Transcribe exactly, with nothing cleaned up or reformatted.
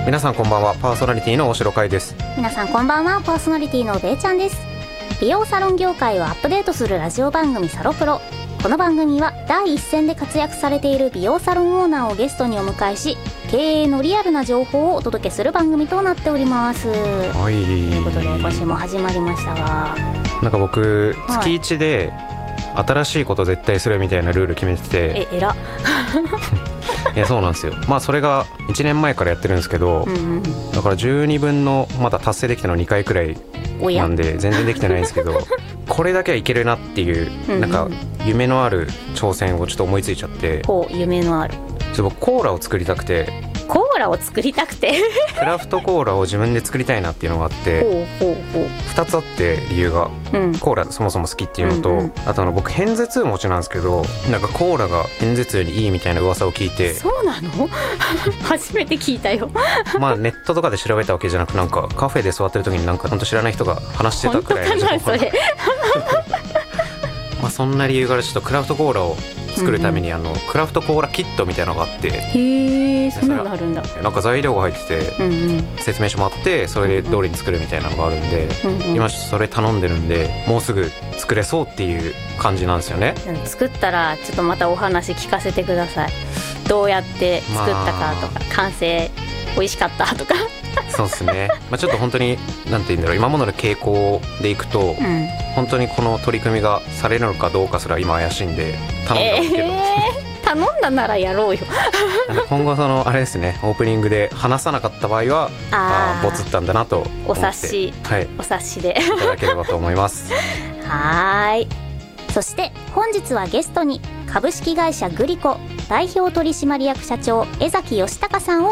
皆さんこんばんは。パーソナリティの大城海です。 皆さんこんばんは。パーソナリティのべいちゃんです。美容サロン業界をアップデートするラジオ番組サロプロ。この番組は第一線で活躍されている美容サロンオーナーをゲストにお迎えし、経営のリアルな情報をお届けする番組となっております。 はい、 ということで今週も始まりましたが、 なんか僕月いちで新しいこと絶対するみたいなルール決めてて、 ええらいやそうなんですよ。まあそれがいちねんまえからやってるんですけど、 うんうん、 だからじゅうにぶんのまだ達成できたのにかいくらいなんで全然できてないんですけどこれだけはいけるなっていう、 うんうん、 なんか夢のある挑戦をちょっと思いついちゃって、 ほう、夢のある、 ちょっとコーラを作りたくてコーラを作りたくてクラフトコーラを自分で作りたいなっていうのがあってほうほうほうふたつあって理由が、うん、コーラそもそも好きっていうのと、うんうん、あとあの僕片頭痛持ちなんですけど、なんかコーラが片頭痛にいいみたいな噂を聞いて。 そうなの初めて聞いたよまあネットとかで調べたわけじゃなく、なんかカフェで座ってる時になんか本当知らない人が話してたくらいの情報。 本当かなそれまあそんな理由からちょっとクラフトコーラを作るために、うんうん、あのクラフトコーラキットみたいなのがあって、 へえ、そんなのあるんだ。 なんか材料が入ってて、うんうん、説明書もあってそれ通りに作るみたいなのがあるんで、うんうん、今それ頼んでるんでもうすぐ作れそうっていう感じなんですよね。 作ったらちょっとまたお話聞かせてください。どうやって作ったかとか、まあ、完成美味しかったとかそうですね、まあ、ちょっと本当になんて言うんだろう、今までの傾向でいくと、うん、本当にこの取り組みがされるのかどうかすら今怪しいんで頼んだんですけど、えー、頼んだならやろうよ今後そのあれですね、オープニングで話さなかった場合はああボツったんだなと思ってお察し、はい、お察しでいただければと思いますはい。そして本日はゲストに株式会社グリコ代表取締役社長江崎義孝さんを